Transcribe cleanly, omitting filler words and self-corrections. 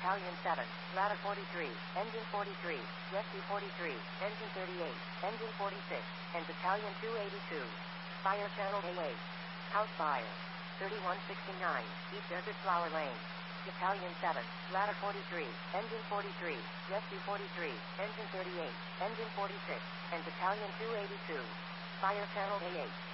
Battalion 7, Ladder 43, Engine 43, Rescue 43, Engine 38, Engine 46, and Battalion 282. Fire Channel A8. House fire. 3169, East Desert Flower Lane. Battalion 7, Ladder 43, Engine 43, Rescue 43, Engine 38, Engine 46, and Battalion 282. Fire Channel A8.